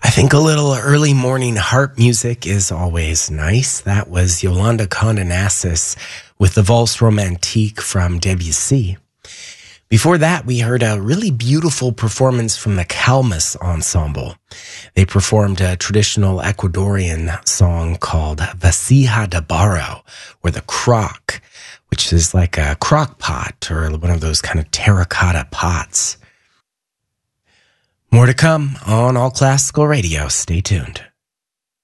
I think a little early morning harp music is always nice. That was Yolanda Condonassis with the Valse Romantique from Debussy. Before that, we heard a really beautiful performance from the Calmas Ensemble. They performed a traditional Ecuadorian song called Vasija de Barro, or the crock, which is like a crock pot or one of those kind of terracotta pots. More to come on All Classical Radio. Stay tuned.